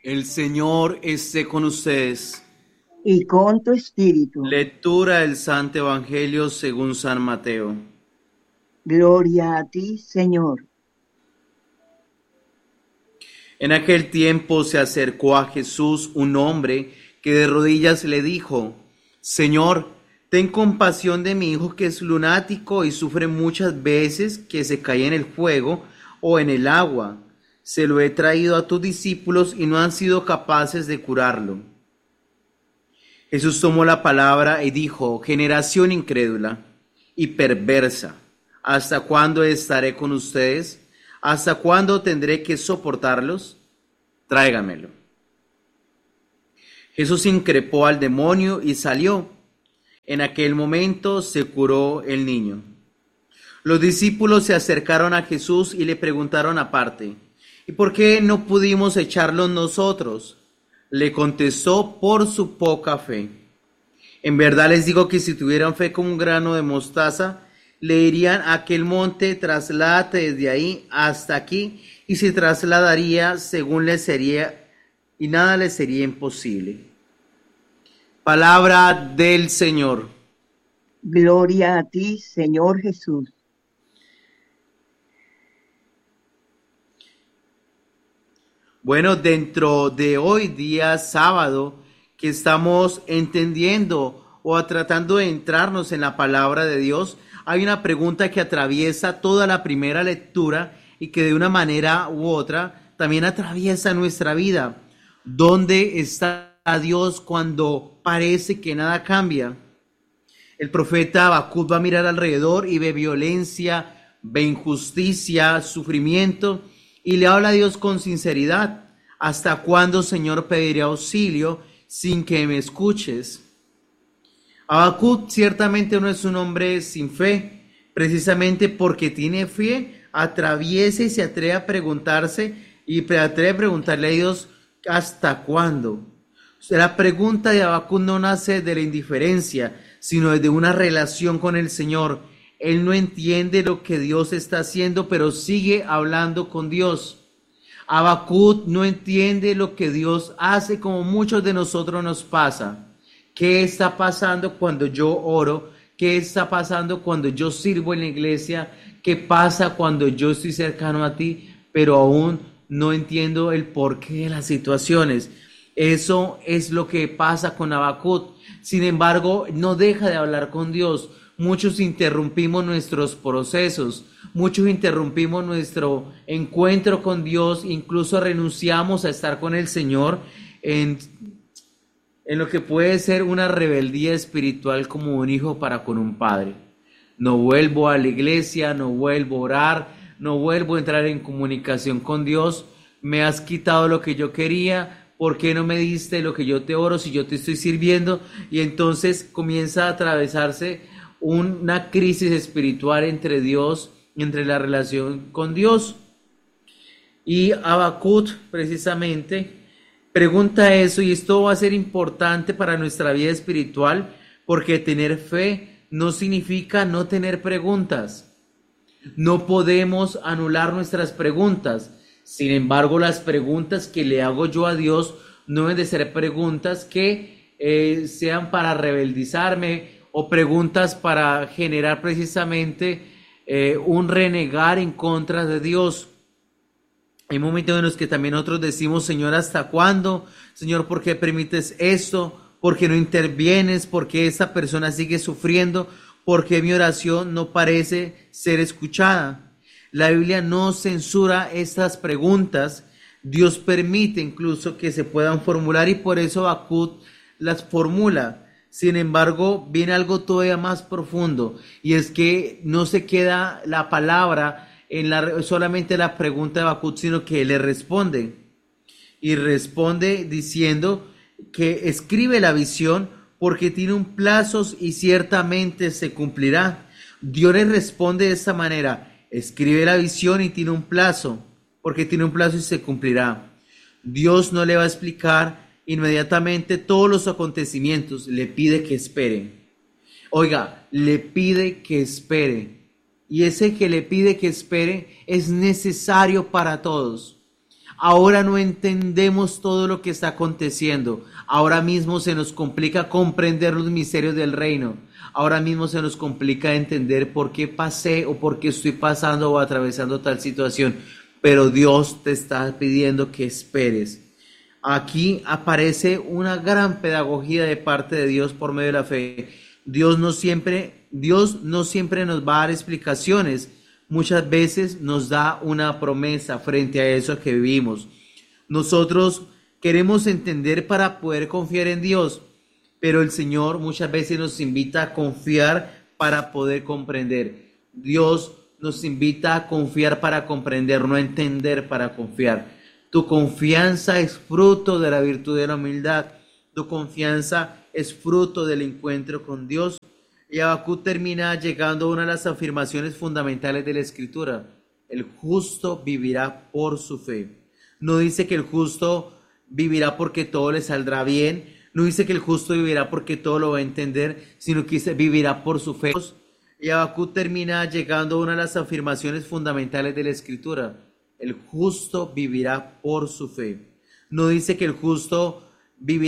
El Señor esté con ustedes. Y con tu espíritu. Lectura del Santo Evangelio según San Mateo. Gloria a ti, Señor. En aquel tiempo se acercó a Jesús un hombre que de rodillas le dijo: Señor, ten compasión de mi hijo que es lunático y sufre muchas veces que se cae en el fuego o en el agua. Se lo he traído a tus discípulos y no han sido capaces de curarlo. Jesús tomó la palabra y dijo: Generación incrédula y perversa, ¿hasta cuándo estaré con ustedes? ¿Hasta cuándo tendré que soportarlos? Tráigamelo. Jesús increpó al demonio y salió. En aquel momento se curó el niño. Los discípulos se acercaron a Jesús y le preguntaron aparte: ¿Y por qué no pudimos echarlos nosotros? Le contestó: por su poca fe. En verdad les digo que si tuvieran fe como un grano de mostaza, le dirían a aquel monte: trasládate desde ahí hasta aquí, y se trasladaría según les sería, y nada les sería imposible. Palabra del Señor. Gloria a ti, Señor Jesús. Bueno, dentro de hoy día sábado, que estamos entendiendo o tratando de entrarnos en la palabra de Dios, hay una pregunta que atraviesa toda la primera lectura y que de una manera u otra también atraviesa nuestra vida. ¿Dónde está Dios cuando parece que nada cambia? El profeta Habacuc va a mirar alrededor y ve violencia, ve injusticia, sufrimiento, y le habla a Dios con sinceridad. ¿Hasta cuándo, Señor, pediré auxilio sin que me escuches? Habacuc ciertamente no es un hombre sin fe, precisamente porque tiene fe, atraviesa y se atreve a preguntarse y se atreve a preguntarle a Dios: ¿hasta cuándo? La pregunta de Habacuc no nace de la indiferencia, sino de una relación con el Señor. Él no entiende lo que Dios está haciendo, pero sigue hablando con Dios. Habacuc no entiende lo que Dios hace, como muchos de nosotros nos pasa. ¿Qué está pasando cuando yo oro? ¿Qué está pasando cuando yo sirvo en la iglesia? ¿Qué pasa cuando yo estoy cercano a ti, pero aún no entiendo el porqué de las situaciones? Eso es lo que pasa con Habacuc. Sin embargo, no deja de hablar con Dios. Muchos interrumpimos nuestros procesos, muchos interrumpimos nuestro encuentro con Dios, incluso renunciamos a estar con el Señor en, en lo que puede ser una rebeldía espiritual como un hijo para con un padre. No vuelvo a la iglesia, no vuelvo a orar, no vuelvo a entrar en comunicación con Dios. Me has quitado lo que yo quería. ¿Por qué no me diste lo que yo te oro si yo te estoy sirviendo? Y entonces comienza a atravesarse una crisis espiritual entre Dios, entre la relación con Dios. Y Habacuc precisamente pregunta eso, y esto va a ser importante para nuestra vida espiritual, porque tener fe no significa no tener preguntas. No podemos anular nuestras preguntas. Sin embargo, las preguntas que le hago yo a Dios no deben de ser preguntas que sean para rebeldizarme, o preguntas para generar precisamente un renegar en contra de Dios. Hay momentos en los que también nosotros decimos: Señor, ¿hasta cuándo? Señor, ¿por qué permites esto? ¿Por qué no intervienes? ¿Por qué esta persona sigue sufriendo? ¿Por qué mi oración no parece ser escuchada? La Biblia no censura estas preguntas. Dios permite incluso que se puedan formular, y por eso Habacuc las formula. Sin embargo, viene algo todavía más profundo, y es que no se queda la palabra solamente la pregunta de Habacuc, sino que le responde. Y responde diciendo que escribe la visión porque tiene un plazo y ciertamente se cumplirá. Dios le responde de esta manera: escribe la visión y tiene un plazo, porque tiene un plazo y se cumplirá. Dios no le va a explicar inmediatamente todos los acontecimientos, le pide que espere. Oiga, le pide que espere. Y ese que le pide que espere es necesario para todos. Ahora no entendemos todo lo que está aconteciendo. Ahora mismo se nos complica comprender los misterios del reino. Ahora mismo se nos complica entender por qué pasé o por qué estoy pasando o atravesando tal situación. Pero Dios te está pidiendo que esperes. Aquí aparece una gran pedagogía de parte de Dios por medio de la fe. Dios no siempre nos va a dar explicaciones. Muchas veces nos da una promesa frente a eso que vivimos. Nosotros queremos entender para poder confiar en Dios, pero el Señor muchas veces nos invita a confiar para poder comprender. Dios nos invita a confiar para comprender, no a entender para confiar. Tu confianza es fruto de la virtud de la humildad. Tu confianza es fruto del encuentro con Dios. Y Habacuc termina llegando a una de las afirmaciones fundamentales de la Escritura. El justo vivirá por su fe. No dice que el justo vivirá porque todo le saldrá bien. No dice que el justo vivirá porque todo lo va a entender, sino que dice vivirá por su fe. Y Habacuc termina llegando a una de las afirmaciones fundamentales de la Escritura. El justo vivirá por su fe. No dice que el justo vivirá